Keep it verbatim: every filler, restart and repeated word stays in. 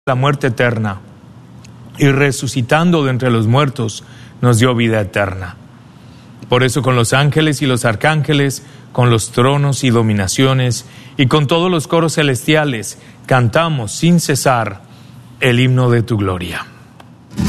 la muerte eterna y resucitando de entre los muertos nos dio vida eterna. Por eso con los ángeles y los arcángeles, con los tronos y dominaciones y con todos los coros celestiales cantamos sin cesar el himno de tu gloria.